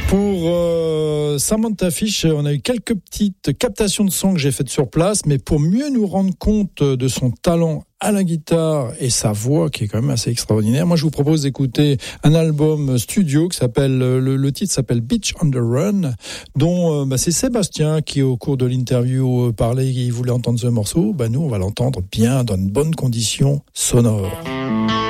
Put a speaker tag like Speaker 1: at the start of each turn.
Speaker 1: Pour Samantha Fish, on a eu quelques petites captations de son que j'ai faites sur place, mais pour mieux nous rendre compte de son talent à la guitare et sa voix qui est quand même assez extraordinaire, moi je vous propose d'écouter un album studio qui s'appelle, le titre s'appelle Beach on the Run, dont c'est Sébastien qui au cours de l'interview parlait, il voulait entendre ce morceau. Nous on va l'entendre bien dans de bonnes conditions sonores.